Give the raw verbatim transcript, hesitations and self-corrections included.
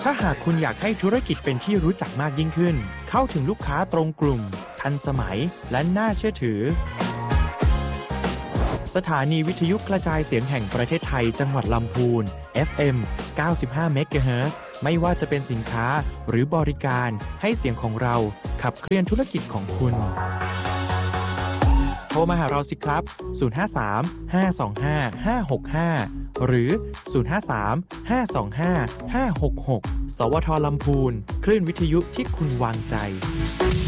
ถ้าหากคุณอยากให้ธุรกิจเป็นที่รู้จักมากยิ่งขึ้นเข้าถึงลูกค้าตรงกลุ่มทันสมัยและน่าเชื่อถือสถานีวิทยุกระจายเสียงแห่งประเทศไทยจังหวัดลำพูน เอฟ เอ็ม เก้าสิบห้า เมกะเฮิรตซ์ ไม่ว่าจะเป็นสินค้าหรือบริการให้เสียงของเราขับเคลื่อนธุรกิจของคุณโทรมาหาเราสิครับศูนย์ ห้า สาม ห้า สอง ห้า ห้า หก ห้าหรือศูนย์ ห้า สาม ห้า สอง ห้า ห้า หก หกสวทลำพูนคลื่นวิทยุที่คุณวางใจ